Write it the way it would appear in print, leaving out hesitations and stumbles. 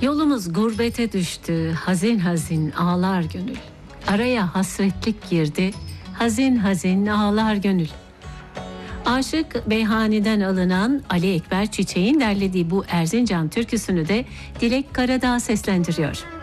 Yolumuz gurbete düştü, hazin hazin ağlar gönül. Araya hasretlik girdi, hazin hazin ağlar gönül. Aşık Beyhani'den alınan Ali Ekber Çiçek'in derlediği bu Erzincan türküsünü de Dilek Karadağ seslendiriyor.